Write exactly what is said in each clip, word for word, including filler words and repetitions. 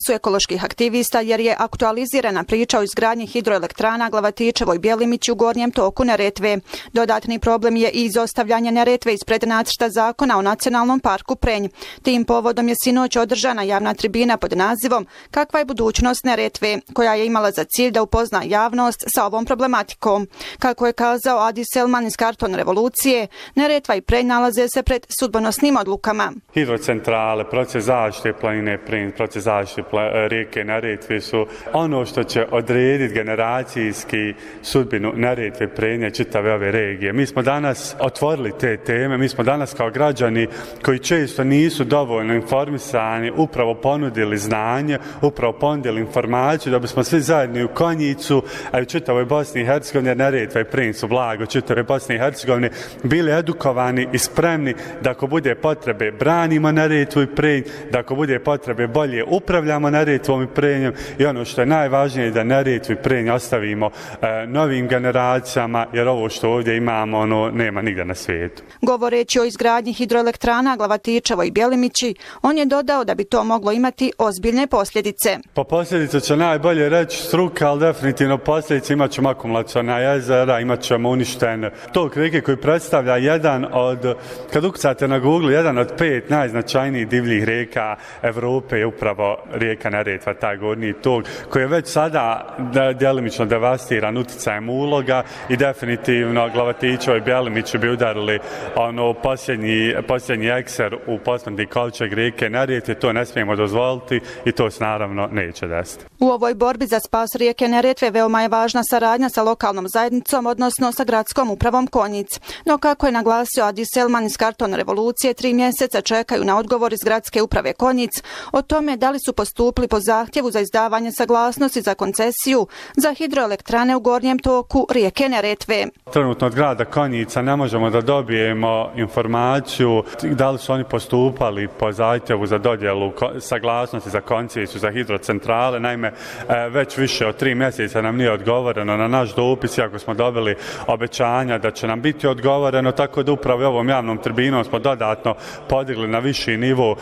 su ekoloških aktivista jer je aktualizirana priča o izgradnji hidroelektrana Glavatičevo i Bjelimići u gornjem toku Neretve. Dodatni problem je i izostavljanje Neretve ispred nacrta zakona o nacionalnom parku Prenj. Tim povodom je sinoć održana javna tribina pod nazivom Kakva je budućnost Neretve, koja je imala za cilj da upozna javnost sa ovom problematikom. Kako je kazao Adi Selman iz Karton revolucije, Neretva i Prenj nalaze se pred sudbonosnim odlukama. Hidrocentrale, proces zaštite planine Prenj, proces zaštite rijeke Neretve su ono što će odrediti generacijski sudbinu Neretve, Prenja, čitave ove regije. Mi smo danas otvorili te teme, mi smo danas kao građani koji često nisu dovoljno informisani upravo ponudili znanje, upravo ponudili informaciju da bismo svi zajedni u Konjicu, a i u čitavoj Bosni i Hercegovini, Neretva i Prenj su blago čitave Bosne i Hercegovine, bili edukovani i spremni da ako bude potrebe branimo Neretvu i Prenj, da ako bude potrebe bolje upravljamo Neretvom i Prenjem i ono što je najvažnije da Neretvu i Prenj ostavimo e, novim generacijama jer ovo što ovdje imamo ono nema nigdje na svijetu. Govoreći o izgradnji hidroelektrana Glavatičevo i Bjelimići, on je dodao da bi to moglo imati ozbiljne posljedice. Po posljedice će najbolje reći struka, ali definitivno posljedice imat ćemo akumulaciona jezera, imat ćemo uništen tok rijeke koji predstavlja jedan od, kad ukucate na Google, jedan od pet najznačajnijih divljih rijeka Evrope je upravo rijeka Neretva, taj gornji tok, koji je već sada djelimično devastiran uticajem uloga i definitivno Glavatičevo i Bjelimići bi udarili ono posljednji, posljednji ekser u posmrtni kovčeg rijeke Neretve, to ne smijemo dozvoliti i to se naravno neće desiti. U ovoj borbi za spas rijeke Neretve veoma je važna saradnja sa lokalnom zajednicom, odnosno sa gradskom upravom Konjic. No kako je naglasio Adi Selman iz Karton revolucije, tri mjeseca čekaju na odgovor iz gradske uprave Konjic o tome da li su postupili po zahtjevu za izdavanje saglasnosti za koncesiju za hidroelektrane u gornjem toku rijeke Neretve. Trenutno od grada Konjica ne možemo da dobijemo informaciju da li su oni postupali po zahtjevu za dodjelu saglasnosti za koncesiju za hidrocentrale. Naime, već više od tri mjeseca nam nije odgovoreno na naš dopis, iako smo dobili obećanja da će nam biti odgovoreno, tako da upravo ovom javnom tribinom smo dodatno podigli na viši nivo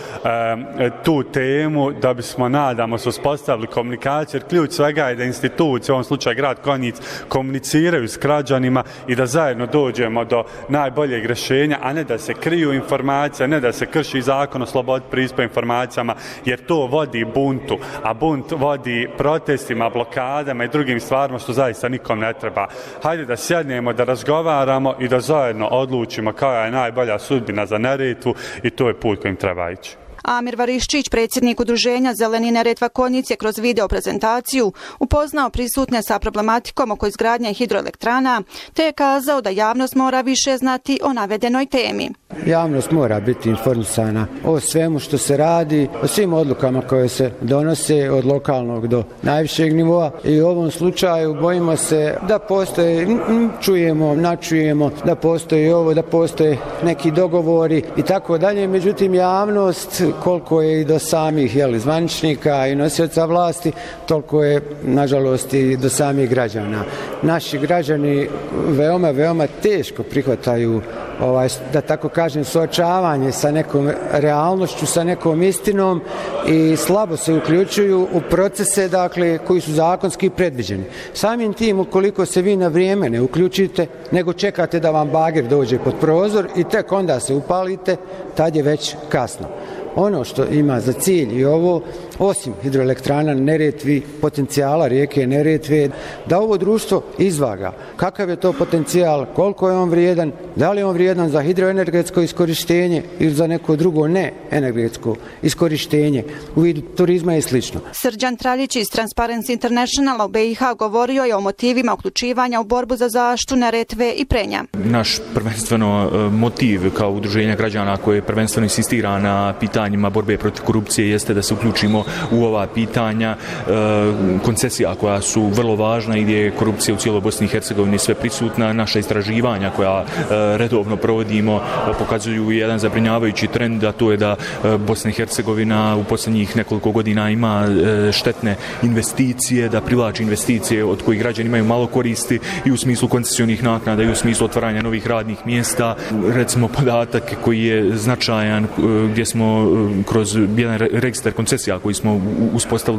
e, tu temu da bismo, nadamo se, uspostavili komunikaciju, jer ključ svega je da institucije, u ovom slučaju grad Konjic, komuniciraju s građanima i da zajedno dođemo do najboljeg rješenja, a ne da se kriju informacije, ne da se krši zakon o slobodi pristupa informacijama, jer to vodi buntu, a bunt vodi protestima, blokadama i drugim stvarima što zaista nikom ne treba. Hajde da sjednemo, da razgovaramo i da zajedno odlučimo koja je najbolja sudbina za Neretvu i to je put kojim treba ići. Amir Variščić, predsjednik udruženja Zeleni Neretva Konjic, je kroz video prezentaciju upoznao prisutne sa problematikom oko izgradnje hidroelektrana, te je kazao da javnost mora više znati o navedenoj temi. Javnost mora biti informisana o svemu što se radi, o svim odlukama koje se donose od lokalnog do najvišeg nivoa i u ovom slučaju bojimo se da postoje, čujemo, načujemo, da postoje ovo, da postoje neki dogovori i tako dalje, međutim javnost koliko je i do samih jeli, zvaničnika i nosioca vlasti, toliko je, nažalost, i do samih građana. Naši građani veoma, veoma teško prihvataju, ovaj, da tako kažem, suočavanje sa nekom realnošću, sa nekom istinom i slabo se uključuju u procese, dakle, koji su zakonski predviđeni. Samim tim, ukoliko se vi na vrijeme ne uključite, nego čekate da vam bager dođe pod prozor i tek onda se upalite, tad je već kasno. Ono što ima za cilj i ovo, osim hidroelektrana Neretvi, potencijala rijeke Neretve, da ovo društvo izvaga. Kakav je to potencijal, koliko je on vrijedan, da li je on vrijedan za hidroenergetsko iskorištenje ili za neko drugo neenergetsko iskorištenje u vidu turizma i slično. Srđan Traljić iz Transparency Internationala u B i H govorio je o motivima uključivanja u borbu za zaštitu Neretve i Prenja. Naš prvenstveno motiv kao udruženja građana koje prvenstveno insistira na pitanjima borbe protiv korupcije jeste da se uključimo u ova pitanja koncesija koja su vrlo važna i gdje je korupcija u cijeloj Bosni i Hercegovini sve prisutna. Naša istraživanja koja redovno provodimo pokazuju jedan zabrinjavajući trend, a to je da Bosna i Hercegovina u posljednjih nekoliko godina ima štetne investicije, da privlači investicije od kojih građani imaju malo koristi i u smislu koncesionih naknada i u smislu otvaranja novih radnih mjesta. Recimo podatak koji je značajan gdje smo kroz jedan registar koncesija koji smo uspostavili